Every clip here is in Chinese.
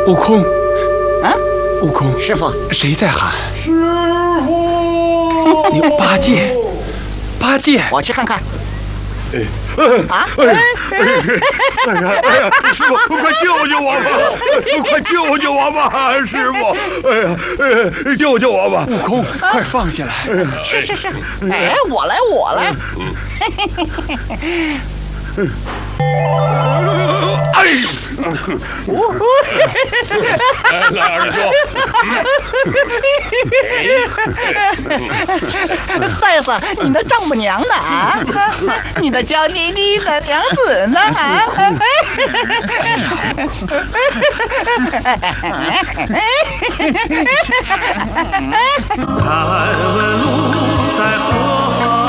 悟空， 啊， 悟空， 师傅， 谁在喊？ 师傅， 你八戒，八戒， 我去看看。啊！ 哎呀，师傅，快救救我吧！快救救我吧，师傅！救救我吧！ 悟空，快放下来！ 是，哎，我来。 哎呦！ 来，二师兄，带上你的丈母娘呢啊，你的娇妮妮和娘子呢啊。 敢问路在何方？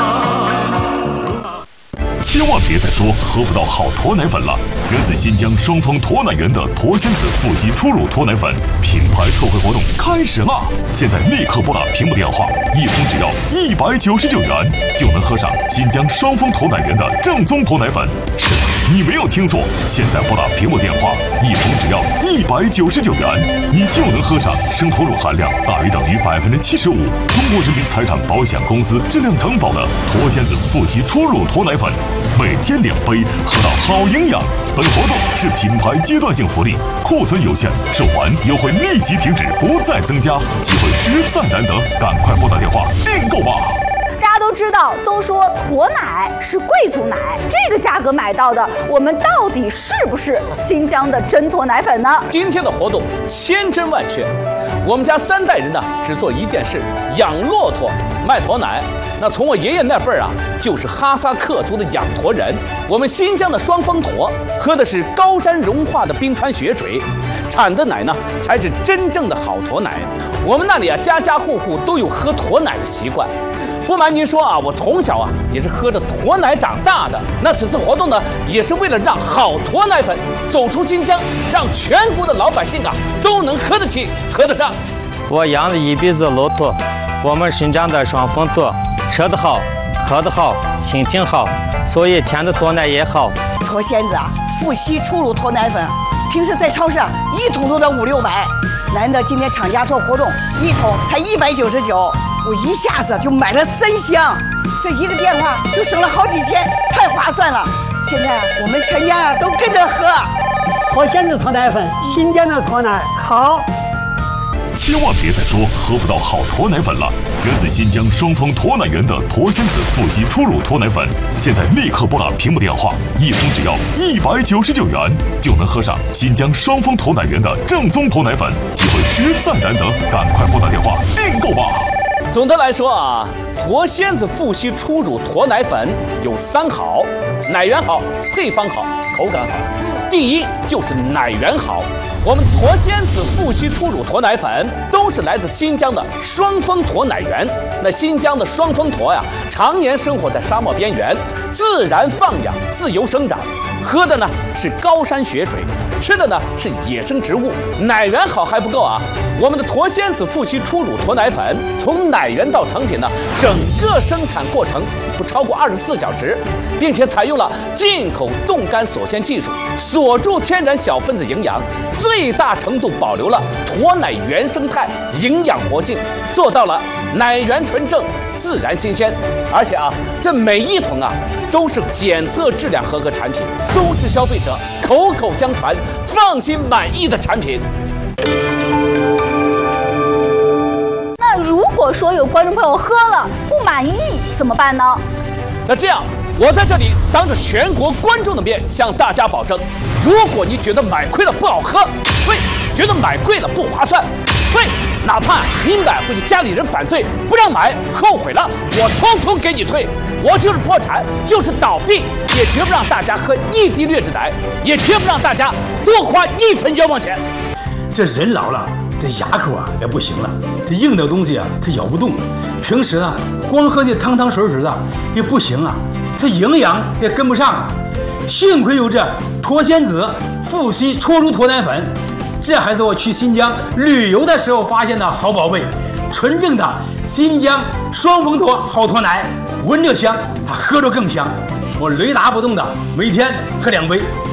千万别再说喝不到好驼奶粉了！源自新疆双峰驼奶园的驼仙子富硒初乳驼奶粉品牌特惠活动开始啦！现在立刻拨打屏幕电话，一封只要199元，就能喝上新疆双峰驼奶园的正宗驼奶粉。是的，你没有听错，现在拨打屏幕电话，一封只要199元，你就能喝上生驼乳含量大于等于75%，中国人民财产保险公司质量担保的驼仙子富硒初乳驼奶粉。每天2杯，喝到好营养。本活动是品牌阶段性福利，库存有限，售完优惠立即停止，不再增加，机会实在难得，赶快拨打电话订购吧！ 大家都知道，都说驼奶是贵族奶，这个价格买到的，我们到底是不是新疆的真驼奶粉呢？ 今天的活动千真万确，我们家3代人呢只做一件事：养骆驼，卖驼奶。那从我爷爷那辈儿啊，就是哈萨克族的养驼人。我们新疆的双峰驼喝的是高山融化的冰川雪水，产的奶呢才是真正的好驼奶。我们那里啊，家家户户都有喝驼奶的习惯。不瞒您说啊，我从小啊也是喝着驼奶长大的。那此次活动呢，也是为了让好驼奶粉走出新疆，让全国的老百姓啊都能喝得起、喝得上。 我养了一辈子骆驼，我们新疆的双峰驼，吃得好，喝得好，心情好，所以甜的驼奶也好。 驼仙子啊，富硒初乳驼奶粉，平时在超市啊1桶都得5、600，难得今天厂家做活动，1桶才199，我一下子就买了3箱，这一个电话就省了好几千，太划算了。现在我们全家啊都跟着喝。 驼仙子驼奶粉，新疆的驼奶好。 千万别再说喝不到好驼奶粉了！源自新疆双峰驼奶园的驼仙子富硒初乳驼奶粉，现在立刻拨打屏幕电话，一封只要199元，就能喝上新疆双峰驼奶园的正宗驼奶粉，机会实在难得，赶快拨打电话订购吧！ 总的来说啊，驼仙子富硒初乳驼奶粉有3好：奶源好，配方好，口感好。第一就是奶源好。我们驼仙子富硒初乳驼奶粉都是来自新疆的双峰驼奶源。那新疆的双峰驼呀，常年生活在沙漠边缘，自然放养，自由生长，喝的呢是高山雪水，吃的呢是野生植物。奶源好还不够啊，我们的驼仙子富硒初乳驼奶粉从奶源到成品呢，整个生产过程不超过24小时，并且采用了进口冻干锁鲜技术，锁住天然小分子营养，最大程度保留了驼奶原生态营养活性，做到了奶源纯正、自然新鲜。而且啊，这每1桶啊都是检测质量合格产品，都是消费者口口相传、放心满意的产品。 那如果说有观众朋友喝了不满意怎么办呢？ 那这样，我在这里当着全国观众的面向大家保证，如果你觉得买亏了不好喝，退；觉得买贵了不划算，退；哪怕你买回去家里人反对不让买，后悔了，我通通给你退。我就是破产，就是倒闭，也绝不让大家喝1滴劣质奶，也绝不让大家多花1分冤枉钱。 这人老了，这牙口啊也不行了，这硬的东西啊它咬不动，平时啊光喝这汤汤水水的也不行啊，这营养也跟不上啊。幸亏有这驼仙子富硒初乳驼奶粉，这还是我去新疆旅游的时候发现的好宝贝，纯正的新疆双峰驼好驼奶，闻着香，它喝着更香。我雷打不动的每天喝2杯。